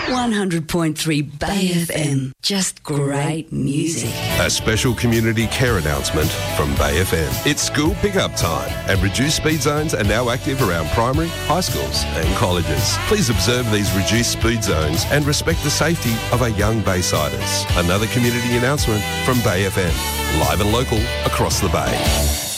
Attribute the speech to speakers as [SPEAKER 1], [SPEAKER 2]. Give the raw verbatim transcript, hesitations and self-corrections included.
[SPEAKER 1] one hundred point three Bay F M. Just great music.
[SPEAKER 2] A special community care announcement from Bay F M. It's school pickup time, and reduced speed zones are now active around primary, high schools and colleges. Please observe these reduced speed zones and respect the safety of our young Baysiders. Another community announcement from Bay F M. Live and local across the Bay.